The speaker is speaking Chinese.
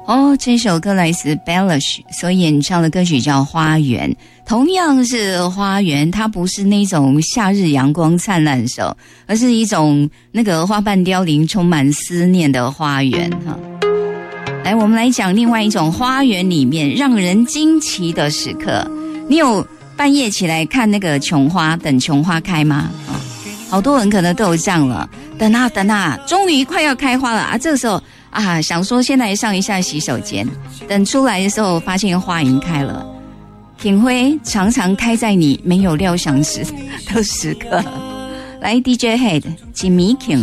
哦，这首歌来自 Bellish 所演唱的歌曲叫《花园》，同样是花园，它不是那种夏日阳光灿烂的时候，而是一种那个花瓣凋零、充满思念的花园哈。来，我们来讲另外一种花园里面让人惊奇的时刻。你有半夜起来看那个琼花，等琼花开吗？好多人可能都有这样了，等啊等啊，终于快要开花了啊！这个时候啊，想说先来上一下洗手间，等出来的时候发现花已经开了。品辉常常开在你没有料想时的时刻。来 DJ Head 及米 King